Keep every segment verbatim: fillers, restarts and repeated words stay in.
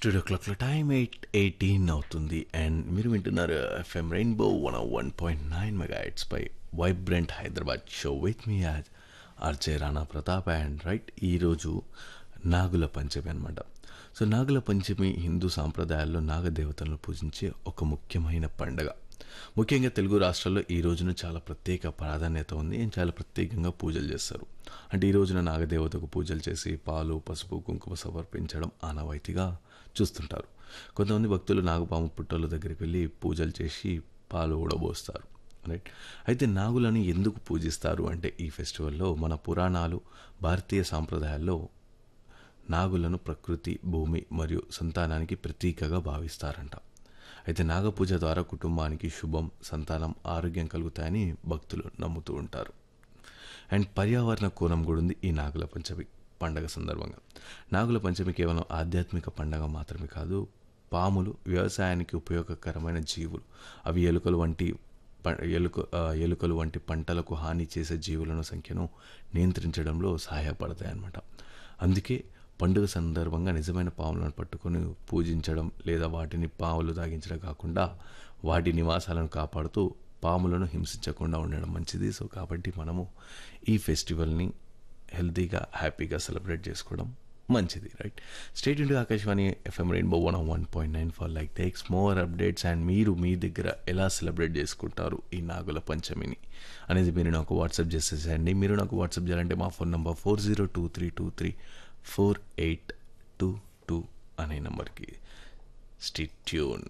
Studio క్లాక్లో time eight eighteen అవుతుంది and మీరు వింటున్నారు FM rainbow one one point nine mega pi vibrant Hyderabad show with me as RJ Rana Pratap and right ఈరోజు నాగుల పంచమి అనమాట. So నాగుల పంచమి హిందూ సాంప్రదాయాల్లో నాగదేవతలను పూజించే ఒక ముఖ్యమైన పండగ. ముఖ్యంగా తెలుగు రాష్ట్రాల్లో ఈ రోజున చాలా ప్రత్యేక ప్రాధాన్యత ఉంది అండ్ చాలా ప్రత్యేకంగా పూజలు చేస్తారు. అంటే ఈ రోజున నాగదేవతకు పూజలు చేసి పాలు పసుపు కుంకుమ సమర్పించడం ఆనవాయితీగా చూస్తుంటారు. కొంతమంది భక్తులు నాగపాము పుట్టల దగ్గరికి వెళ్ళి పూజలు చేసి పాలు ఊడబోస్తారు. రైట్. అయితే నాగులను ఎందుకు పూజిస్తారు అంటే ఈ ఫెస్టివల్లో మన పురాణాలు భారతీయ సాంప్రదాయాల్లో నాగులను ప్రకృతి భూమి మరియు సంతానానికి ప్రతీకగా భావిస్తారంట. అయితే నాగపూజ ద్వారా కుటుంబానికి శుభం సంతానం ఆరోగ్యం కలుగుతాయని భక్తులు నమ్ముతూ ఉంటారు. అండ్ పర్యావరణ కోణం కూడా ఉంది ఈ నాగుల పంచమి పండగ సందర్భంగా. నాగుల పంచమి కేవలం ఆధ్యాత్మిక పండగ మాత్రమే కాదు, పాములు వ్యవసాయానికి ఉపయోగకరమైన జీవులు. అవి ఎలుకలు వంటి ఎలుక ఎలుకలు వంటి పంటలకు హాని చేసే జీవులను సంఖ్యను నియంత్రించడంలో సహాయపడతాయి అన్నమాట. అందుకే పండుగ సందర్భంగా నిజమైన పాములను పట్టుకొని పూజించడం లేదా వాటిని పాములు తాగించడం కాకుండా వాటి నివాసాలను కాపాడుతూ పాములను హింసించకుండా ఉండడం మంచిది. సో కాబట్టి మనము ఈ ఫెస్టివల్ని హెల్తీగా హ్యాపీగా సెలబ్రేట్ చేసుకోవడం మంచిది. Right. State into Akashvani FM rainbow one one point nine for like takes more updates and మీరు మీ దగ్గర ఎలా సెలబ్రేట్ చేసుకుంటారు ఈ నాగుల పంచమిని అనేది మీరు నాకు వాట్సాప్ చేసేసేయండి. మీరు నాకు వాట్సాప్ చేయాలంటే మా phone number four zero two three two three four eight two two అనే నెంబర్కి. Stay tune.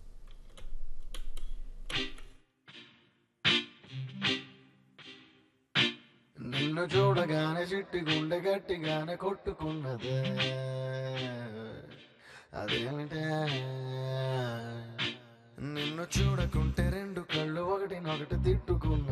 నిన్ను చూడగానే చిట్టి గుండె గట్టిగానే కొట్టుకున్నదే, అదేమిటే నిన్ను చూడకుంటే రెండు కళ్ళు ఒకటినొకటి తిట్టుకున్నదే.